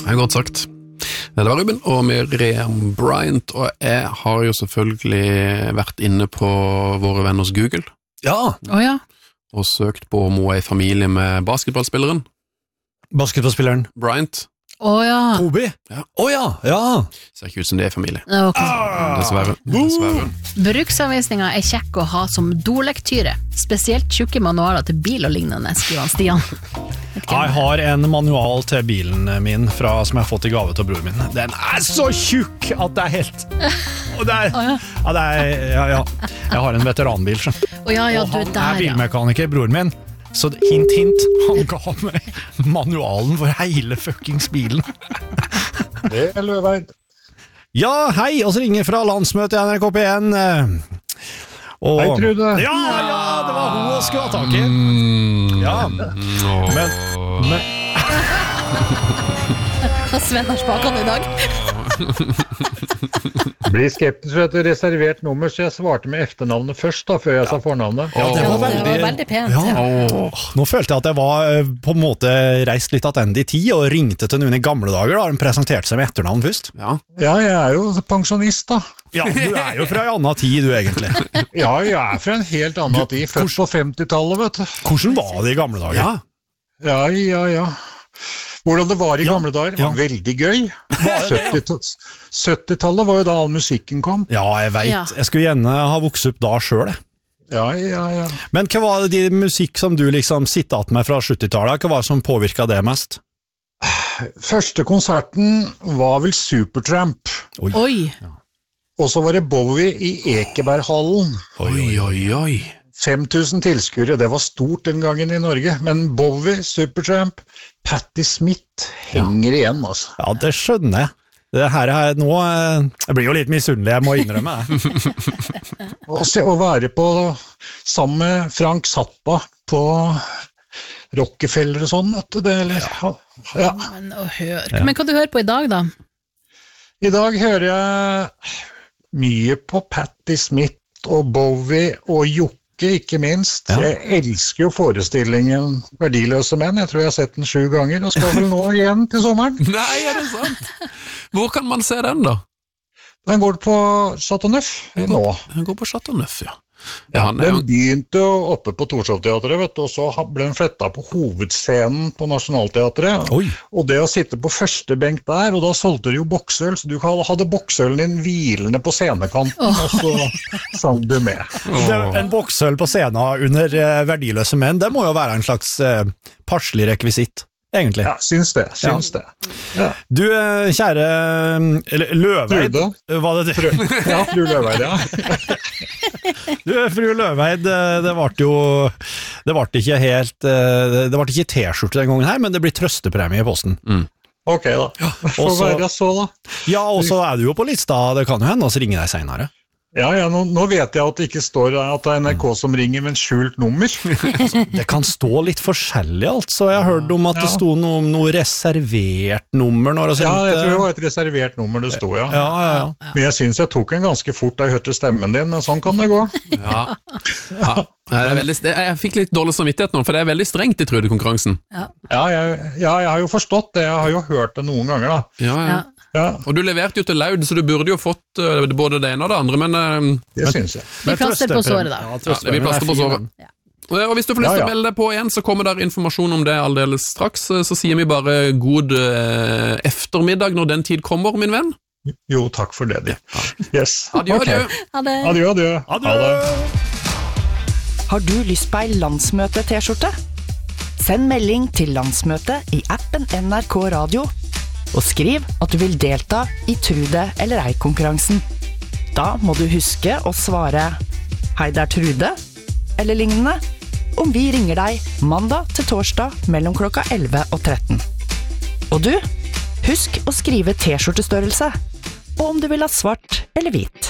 Godt sagt. Det var Ruben og Miriam Bryant, og jeg har jo selvfølgelig vært inne på våre venners Google. Ja. Og søkt på om hun i familie med basketballspilleren. Basketballspilleren Bryant. Kobe? Ja. Ser ikke ut som det familie. Okay. Dessverre. Bruksanvisninger kjekk å ha som dolektyre, spesielt tjukke manualer til bil og lignende, skriver Stian. Jeg har en manual til bilen min som jeg har fått i gave til broren min. Den så tjukk at det helt... Og det Jeg har en veteranbil, så. Du han bilmekaniker, broren min. Så hint, han ga meg manualen for hele fuckings bilen. Det Løveid. Ja, hei, og så ringer fra landsmøtet i NRK P1. Hei, Trude. Ja, det var hun jeg skulle ha tak i. Ja, men... Sven har spaket i dag. Blir skeptisk for et reservert nummer, så jeg svarte med efternavnet først da, før jeg sa fornavnet. Det var veldig pent. Nå følte jeg at jeg var på en måte reist litt attende i tid, og ringte til noen i gamle dager, da de presenterte seg med etternavn først. Ja, jeg er jo pensjonist da. Ja, du er jo fra en annen tid, du egentlig. Ja, jeg er fra en helt annen tid, født på 50-tallet, vet du. Hvordan var det i gamle dager? Ja. Hvordan det var i gamle dager, var veldig gøy. 70-tallet var jo da all musikken kom. Ja, jeg vet. Jeg skulle gjerne ha vokst opp da selv. Ja. Men hva var det de musikk som du liksom sittet med fra 70-tallet? Hva var det som påvirket det mest? Første konserten var vel Supertramp. Oi. Og så var det Bowie i Ekeberghallen. Oi. 5000 tilskuere, det var stort den gangen i Norge, men Bowie, Supertramp, Patti Smith henger igjen, altså. Ja, det skjønner jeg. Det her nå, jeg blir jo litt misunnelig, jeg må innrømme det. Å være på, sammen med Frank Zappa på Rockefeller og sånn, vet du det, eller? Ja. Men hva du hører på i dag, da? I dag hører jeg mye på Patti Smith og Bowie og Jokke, ikke minst. Jeg elsker jo forestillingen Verdiløse menn. Jeg tror jeg har sett den 7 ganger, og skal vel nå igjen til sommeren. Nei, er det sant? Hvor kan man se den da? Den går på Chateau Neuf nå. Den går på Chateau Neuf, ja. Den begynte oppe på Torshov-teatret, vet du, og så ble den flettet på hovedscenen på Nationalteatret. Og det å sitte på første benk der, og da solgte du jo boksøl, så du hadde boksølen din hvilende på scenekanten, og så sang du med. En boksøl på scenen under Verdiløse menn, det må jo være en slags passelig rekvisitt. Egentlig. Ja, syns det. Ja. Du, kjære Løveid. Var det det? Ja, fru Løveid, ja. Du, fru Løveid, det ble ikke t-skjorte den gangen her, men det blir trøstepremie i posten. Ok da, får være så da. Ja, og så er du jo på lista, det kan jo hende, og så ringer deg senere. Ja, nå vet jeg at det ikke står at det er NRK som ringer med en skjult nummer. Det kan stå litt forskjellig, altså. Jeg har hørt om at det stod noe reservert nummer. Ja, jeg tror det var et reservert nummer det stod, ja. Men jeg synes jeg tok en ganske fort da jeg hørte stemmen din, men sånn kan det gå. Jeg fikk litt dårlig samvittighet nå, for det er veldig strengt i Trude-konkurransen. Ja, jeg har jo forstått det. Jeg har jo hørt det noen ganger da. Ja. Og du leverte jo til Laud, så du burde jo fått både det ene og det andre, men... Det synes jeg. Vi plaster på såret da. Det blir plaster på såret. Og hvis du får lyst til å melde deg på igjen, så kommer der informasjon om det aldeles straks, så sier vi bare god eftermiddag når den tid kommer, min venn. Jo, takk for det. Yes. Adjø. Adjø. Har du lyst på ei landsmøte-t-skjorte? Send melding til landsmøtet i appen NRK Radio, og skriv at du vil delta i Trude eller ei-konkurransen. Da må du huske å svare «Hei, det er Trude», eller lignende, om vi ringer deg mandag til torsdag mellom klokka 11 og 13. Og du, husk å skrive t-skjortestørrelse, og om du vil ha svart eller hvit.